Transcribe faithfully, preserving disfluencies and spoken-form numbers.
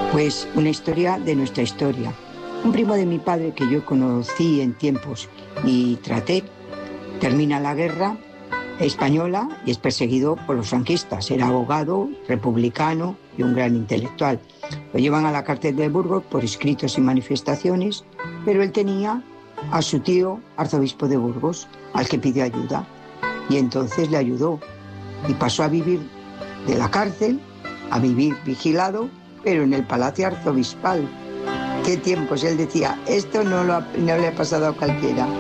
Pues una historia de nuestra historia. Un primo de mi padre que yo conocí en tiempos y traté, termina la guerra española y es perseguido por los franquistas. Era abogado, republicano y un gran intelectual. Lo llevan a la cárcel de Burgos por escritos y manifestaciones, pero él tenía a su tío, arzobispo de Burgos, al que pidió ayuda. Y entonces le ayudó y pasó a vivir de la cárcel a vivir vigilado, pero en el palacio arzobispal. Qué tiempos, él decía, esto no, lo ha, no le ha pasado a cualquiera.